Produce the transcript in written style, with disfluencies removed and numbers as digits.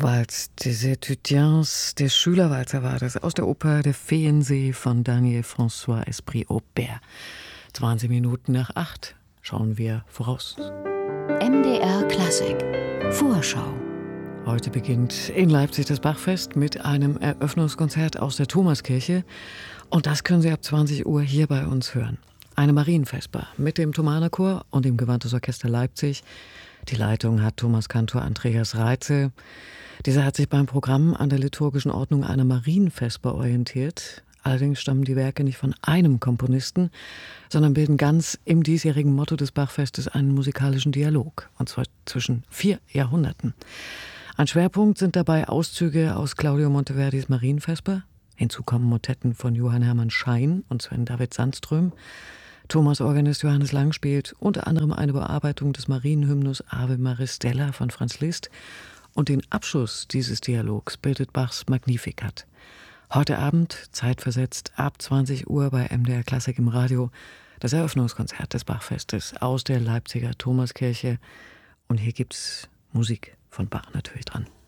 Waltz des Étudiants, der Schülerwalzer war das, aus der Oper Der Feensee von Daniel François Esprit-Aubert. 20 Minuten nach 8 schauen wir voraus. MDR Klassik Vorschau. Heute beginnt in Leipzig das Bachfest mit einem Eröffnungskonzert aus der Thomaskirche. Und das können Sie ab 20 Uhr hier bei uns hören. Eine Marienvesper mit dem Thomanerchor und dem Gewandhausorchester Leipzig. Die Leitung hat Thomaskantor Andreas Reitze. Dieser hat sich beim Programm an der liturgischen Ordnung einer Marienvesper orientiert. Allerdings stammen die Werke nicht von einem Komponisten, sondern bilden ganz im diesjährigen Motto des Bachfestes einen musikalischen Dialog, und zwar zwischen 4 Jahrhunderten. Ein Schwerpunkt sind dabei Auszüge aus Claudio Monteverdis Marienvesper. Hinzu kommen Motetten von Johann Hermann Schein und Sven David Sandström. Thomas-Organist Johannes Lang spielt unter anderem eine Bearbeitung des Marienhymnus Ave Maris Stella von Franz Liszt. Und den Abschluss dieses Dialogs bildet Bachs Magnificat. Heute Abend, zeitversetzt ab 20 Uhr bei MDR Klassik im Radio, das Eröffnungskonzert des Bachfestes aus der Leipziger Thomaskirche. Und hier gibt's Musik von Bach natürlich dran.